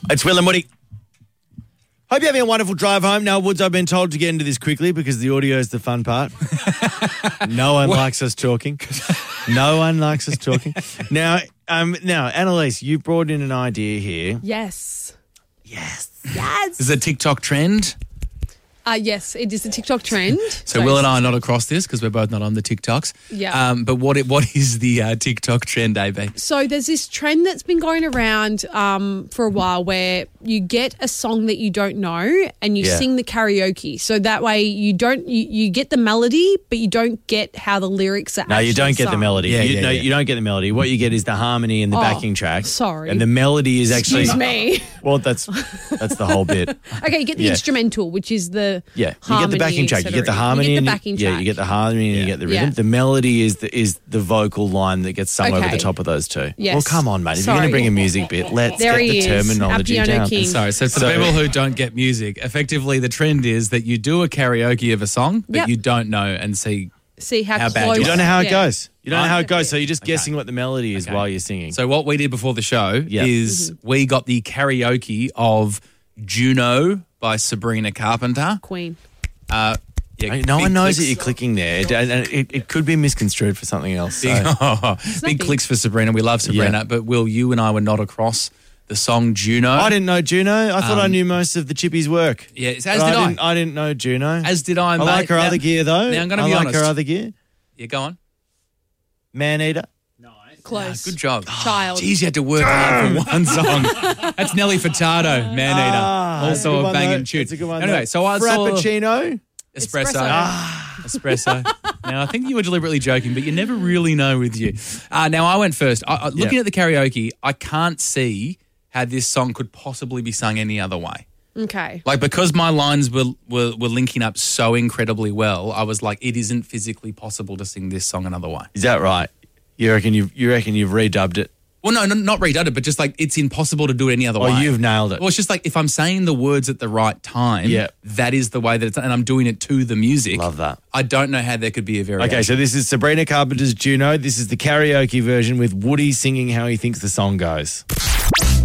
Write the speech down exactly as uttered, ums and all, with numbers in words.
It's Will and Woody. Hope you're having a wonderful drive home. Now, Woods, I've been told to get into this quickly because the audio is the fun part. No one likes us talking. No one likes us talking. Now, um, now, Annalise, you brought in an idea here. Yes. Yes. Yes. Is it a TikTok trend? Uh, yes, it is a TikTok trend. So Will and I are not across this because we're both not on the TikToks. Yeah. Um, but what it, what is the uh, TikTok trend, A B? So there's this trend that's been going around um, for a while where you get a song that you don't know and you Yeah. sing the karaoke. So that way you don't you, you get the melody, but you don't get how the lyrics are. No, you actually don't get the sung. melody. Yeah, you, yeah, no, yeah. you don't get the melody. What you get is the harmony and the Oh, backing track. sorry. And the melody is actually. Excuse me. Well, that's that's the whole bit. Okay, you get the Yeah. instrumental, which is the Yeah, you harmony, get the backing track. You get the et cetera. harmony. You get and the backing Yeah, track. you get the harmony and you get the rhythm. Yeah. The melody is the is the vocal line that gets sung over Okay. the top of those two. Yes. Well, come on, mate. If you're going Sorry. to bring a music bit, let's There get he the is, terminology our piano down. king. Sorry, so for So- the people who don't get music, effectively the trend is that you do a karaoke of a song, but Yep. you don't know and see. See how, How bad close. you You don't know how it Yeah. goes. You don't know how it goes. So you're just Okay. guessing what the melody is Okay. while you're singing. So what we did before the show Yeah. is we got the karaoke of Juno by Sabrina Carpenter. Queen. Uh, yeah, I mean, no big one knows clicks. that you're clicking there, It- and it, it could be misconstrued for something else. So. Big, big big. clicks for Sabrina. We love Sabrina, Yeah. but Will, you and I were not across the song Juno. I didn't know Juno. I thought I Um, knew most of the Chippies' work. Yeah, as But did I. I. Didn't, I didn't know Juno. As did I, I mate. like her Now- other gear, though. now I'm gonna I be like honest. her other gear. Yeah, go on. Man-eater. Close. Good job. Child. Jeez, you had to work hard for one song. That's Nelly Furtado, Man Eater. Ah, that's a good also a one, banging though. tune. That's a good one, Anyway, though. so I saw Frappuccino. espresso. Espresso. Ah, espresso. Now, I think you were deliberately joking, but you never really know with you. Uh, now, I went first. I, I, looking Yeah. at the karaoke, I can't see how this song could possibly be sung any other way. Okay. Like, because my lines were, were, were linking up so incredibly well, I was like, it isn't physically possible to sing this song another way. Is that right? You reckon you've you reckon you've redubbed it? Well, no, no not redone it, but just like it's impossible to do it any other Oh, way. you've nailed it. Well, it's just like if I'm saying the words at the right time, Yeah. that is the way that it's, and I'm doing it to the music. Love that. I don't know how there could be a variation. Okay, so this is Sabrina Carpenter's Juno. This is the karaoke version with Woody singing how he thinks the song goes.